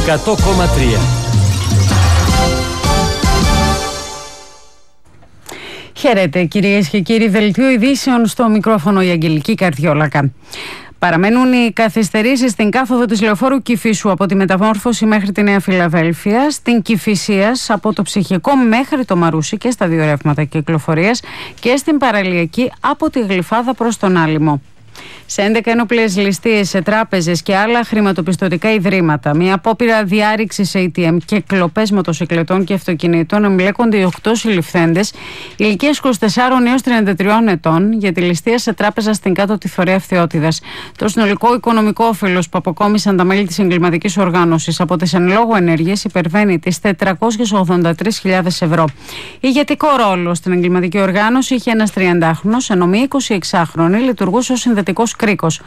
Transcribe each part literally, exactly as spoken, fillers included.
εκατό κόμμα τρία. Χαίρετε κυρίες και κύριοι, δελτίο ειδήσεων στο μικρόφωνο η Αγγελική Καρδιόλακα. Παραμένουν οι καθυστερήσεις στην κάθοδο της λεωφόρου Κηφίσου από τη Μεταμόρφωση μέχρι τη Νέα Φιλαδέλφεια, στην Κηφισίας από το Ψυχικό μέχρι το Μαρούσι και στα δύο ρεύματα κυκλοφορίας και στην Παραλιακή από τη Γλυφάδα προς τον Άλυμο. Σε έντεκα ένοπλες ληστείες σε τράπεζες και άλλα χρηματοπιστωτικά ιδρύματα, μια απόπειρα διάρρηξης έι τι εμ και κλοπές μοτοσυκλετών και αυτοκινήτων, εμπλέκονται οι οκτώ συλληφθέντες ηλικίας είκοσι τεσσάρων έως τριάντα τριών ετών για τη ληστεία σε τράπεζα στην Κάτω Θωρέα Φθιώτιδας. Το συνολικό οικονομικό όφελος που αποκόμισαν τα μέλη της εγκληματικής οργάνωσης από τις εν λόγω ενέργειες υπερβαίνει τις τετρακόσιες ογδόντα τρεις χιλιάδες ευρώ. Ηγετικό ρόλο στην εγκληματική οργάνωση είχε ένας τριαντάχρονος, ενώ μία εικοσιεξάχρονη λειτουργούσε ως συνδετικός κρίκος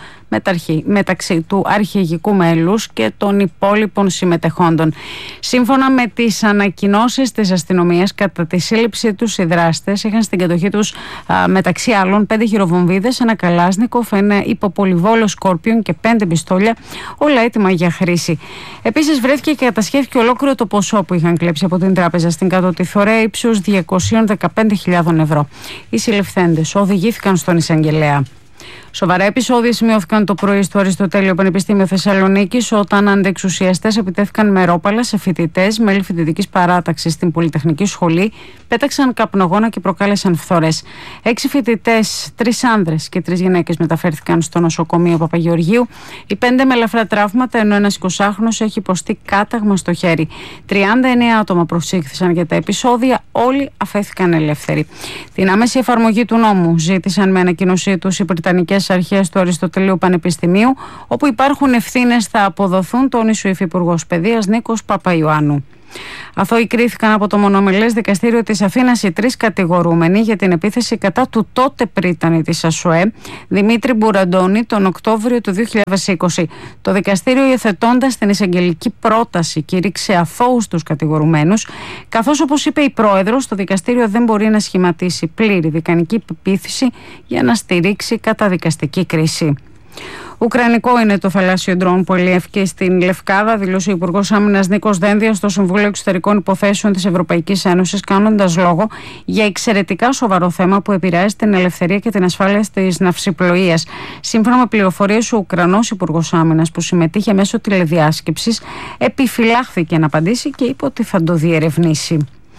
μεταξύ του αρχηγικού μέλους και των υπόλοιπων συμμετεχόντων. Σύμφωνα με τις ανακοινώσεις της αστυνομίας, κατά τη σύλληψή τους οι δράστες είχαν στην κατοχή τους α, μεταξύ άλλων πέντε χειροβομβίδες, ένα καλάσνικοφ, ένα υποπολιβόλο σκόρπιον και πέντε πιστόλια, όλα έτοιμα για χρήση. Επίσης βρέθηκε και κατασχέθηκε ολόκληρο το ποσό που είχαν κλέψει από την τράπεζα στην Κάτω Θωρέα ύψους διακόσιες δεκαπέντε χιλιάδες ευρώ. Οι συλληφθέντες οδηγήθηκαν στον εισαγγελέα. Σοβαρά επεισόδια σημειώθηκαν το πρωί στο Αριστοτέλειο Πανεπιστήμιο Θεσσαλονίκης, όταν αντεξουσιαστές επιτέθηκαν με ρόπαλα σε φοιτητές, μέλη φοιτητικής παράταξης στην Πολυτεχνική Σχολή, πέταξαν καπνογόνα και προκάλεσαν φθορές. Έξι φοιτητές, τρεις άνδρες και τρεις γυναίκες μεταφέρθηκαν στο νοσοκομείο Παπαγεωργίου. Οι πέντε με ελαφρά τραύματα, ενώ ένας εικοσάχρονος έχει υποστεί κάταγμα στο χέρι. τριάντα εννέα άτομα προσήχθησαν για τα επεισόδια, όλοι αφέθηκαν ελεύθεροι. Την άμεση εφαρμογή του νόμου ζήτησαν με ανακοίνωσή τους οι Βρετανικές Αρχές του Αριστοτελείου Πανεπιστημίου, όπου υπάρχουν ευθύνες θα αποδοθούν, τόνισε ο Υφυπουργός Παιδείας Νίκος Παπαϊωάννου. Αθώοι κρίθηκαν από το μονομελές δικαστήριο της Αθήνας οι τρεις κατηγορούμενοι για την επίθεση κατά του τότε πρίτανη της ΑΣΟΕ, Δημήτρη Μπουραντώνη, τον Οκτώβριο του δύο χιλιάδες είκοσι. Το δικαστήριο, υιοθετώντας την εισαγγελική πρόταση, κήρυξε αθώους τους κατηγορουμένους, καθώς, όπως είπε η πρόεδρος, το δικαστήριο δεν μπορεί να σχηματίσει πλήρη δικανική πεποίθηση για να στηρίξει καταδικαστική κρίση. Ουκρανικό είναι το θαλάσσιο ντρόν που ελιεύθηκε στην Λευκάδα, δήλωσε ο Υπουργός Άμυνας Νίκος Δένδιας στο Συμβούλιο Εξωτερικών Υποθέσεων της Ευρωπαϊκής Ένωσης, κάνοντας λόγο για εξαιρετικά σοβαρό θέμα που επηρεάζει την ελευθερία και την ασφάλεια της ναυσιπλοείας. Σύμφωνα με πληροφορίες, ο Ουκρανός Υπουργός Άμυνας, που συμμετείχε μέσω τηλεδιάσκεψης, επιφυλάχθηκε να απαντήσει και είπε ότι θα το διερευνήσει.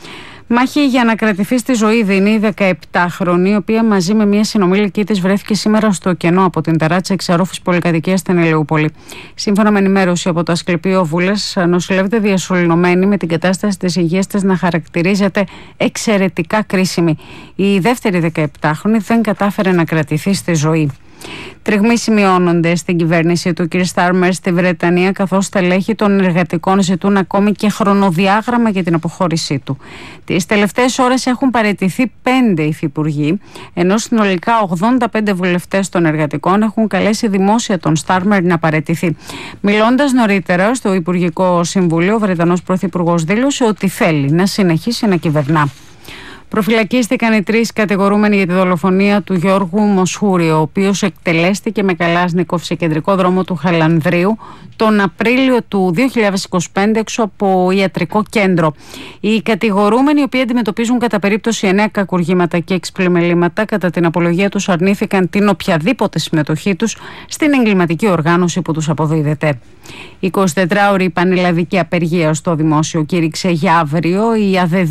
Μάχη για να κρατηθεί στη ζωή δίνει η δεκαεπτάχρονη, η οποία μαζί με μια συνομήλικη της βρέθηκε σήμερα στο κενό από την ταράτσα εξαρρόφης πολυκατοικίας στην Ελεούπολη. Σύμφωνα με ενημέρωση από το Ασκληπείο Βούλας, νοσηλεύεται διασωληνωμένη, με την κατάσταση της υγείας της να χαρακτηρίζεται εξαιρετικά κρίσιμη. Η δεύτερη δεκαεπτάχρονη δεν κατάφερε να κρατηθεί στη ζωή. Τριγμοί σημειώνονται στην κυβέρνηση του κ. Στάρμερ στη Βρετανία, καθώς στελέχη των εργατικών ζητούν ακόμη και χρονοδιάγραμμα για την αποχώρησή του. Τις τελευταίες ώρες έχουν παραιτηθεί πέντε υφυπουργοί, ενώ συνολικά ογδόντα πέντε βουλευτές των εργατικών έχουν καλέσει δημόσια τον Στάρμερ να παραιτηθεί. Μιλώντας νωρίτερα στο Υπουργικό Συμβούλιο, ο Βρετανός Πρωθυπουργός δήλωσε ότι θέλει να συνεχίσει να κυβερνά. Προφυλακίστηκαν οι τρεις κατηγορούμενοι για τη δολοφονία του Γιώργου Μοσχούρη, ο οποίος εκτελέστηκε με καλάσνικοφ σε κεντρικό δρόμο του Χαλανδρίου τον Απρίλιο του δύο χιλιάδες είκοσι πέντε έξω από ιατρικό κέντρο. Οι κατηγορούμενοι, οι οποίοι αντιμετωπίζουν κατά περίπτωση εννέα κακουργήματα και έξι πλημελήματα, κατά την απολογία τους αρνήθηκαν την οποιαδήποτε συμμετοχή τους στην εγκληματική οργάνωση που τους αποδίδεται. Η εικοσιτετράωρη πανελλαδική απεργία στο δημόσιο κήρυξε για αύριο η ΑΔΔ.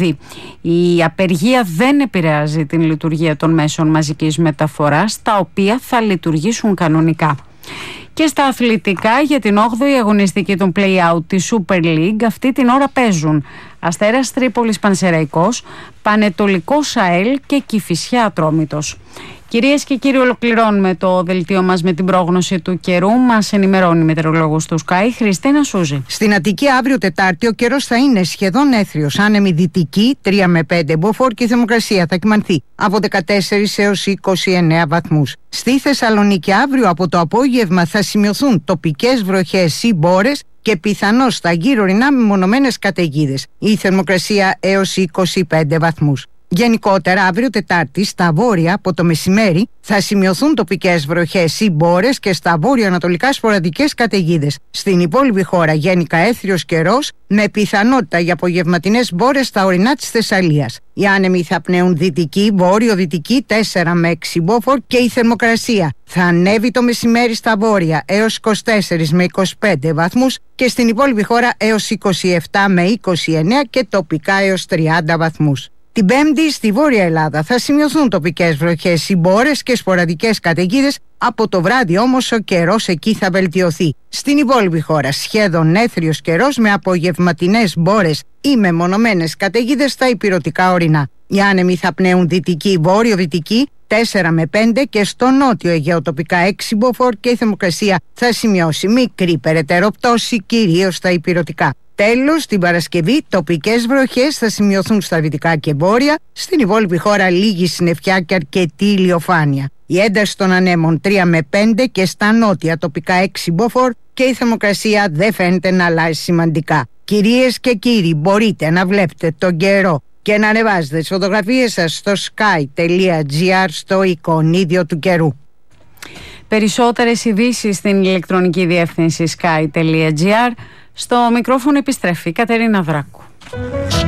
Η απεργία δεν επηρεάζει την λειτουργία των μέσων μαζικής μεταφοράς, τα οποία θα λειτουργήσουν κανονικά. Και στα αθλητικά, για την όγδοη αγωνιστική των play-out της Super League αυτή την ώρα παίζουν Αστέρας Τρίπολης Πανσεραϊκός, Πανετολικός ΑΕΛ και Κηφισιά Ατρόμητος. Κυρίες και κύριοι, ολοκληρώνουμε το δελτίο μας με την πρόγνωση του καιρού. Μας ενημερώνει η μετεωρολόγος του Sky, Χριστίνα Σούζη. Στην Αττική αύριο Τετάρτη ο καιρός θα είναι σχεδόν έθριος. Άνεμη δυτική τρία με πέντε μποφόρ και η θερμοκρασία θα κυμανθεί από δεκατέσσερις έως είκοσι εννέα βαθμούς. Στη Θεσσαλονίκη αύριο από το απόγευμα θα σημειωθούν τοπικές βροχές ή μπόρες και πιθανώς στα γύρω ορεινά μεμονωμένες καταιγίδες. Η θερμοκρασία έως είκοσι πέντε βαθμούς. Γενικότερα, αύριο Τετάρτη, στα βόρεια από το μεσημέρι θα σημειωθούν τοπικές βροχές ή μπόρες και στα βόρειο-ανατολικά σποραδικές καταιγίδες. Στην υπόλοιπη χώρα γενικά έθριος καιρός με πιθανότητα για απογευματινές μπόρες στα ορεινά της Θεσσαλίας. Οι άνεμοι θα πνέουν δυτική, βόρειο-δυτική τέσσερα με έξι μποφόρ και η θερμοκρασία θα ανέβει το μεσημέρι στα βόρεια έως είκοσι τέσσερα με είκοσι πέντε βαθμούς και στην υπόλοιπη χώρα έως είκοσι επτά με είκοσι εννέα και τοπικά έως τριάντα βαθμούς. Την Πέμπτη στη Βόρεια Ελλάδα θα σημειωθούν τοπικές βροχές ή μπόρες και σποραδικές καταιγίδες. Από το βράδυ όμως ο καιρός εκεί θα βελτιωθεί. Στην υπόλοιπη χώρα σχεδόν έθριος καιρός με απογευματινές μπόρες ή μεμονωμένες καταιγίδες στα ηπειρωτικά ορεινά. Οι άνεμοι θα πνέουν δυτική, βόρειο-δυτική τέσσερα με πέντε και στο νότιο Αιγαίο τοπικά έξι μποφόρ και η θερμοκρασία θα σημειώσει μικρή περαιτέρω πτώση κυρίως στα ηπειρωτικά. Τέλος, την Παρασκευή τοπικές βροχές θα σημειωθούν στα δυτικά και βόρεια, στην υπόλοιπη χώρα λίγη συννεφιά και αρκετή ηλιοφάνεια. Η ένταση των ανέμων τρία με πέντε και στα νότια τοπικά έξι μποφόρ και η θερμοκρασία δεν φαίνεται να αλλάζει σημαντικά. Κυρίες και κύριοι, μπορείτε να βλέπετε τον καιρό και να ανεβάζετε τις φωτογραφίες σας στο sky τελεία gr στο εικονίδιο του καιρού. Περισσότερες ειδήσεις στην ηλεκτρονική διεύθυνση sky τελεία gr. Στο μικρόφωνο επιστρέφει η Κατερίνα Δράκου.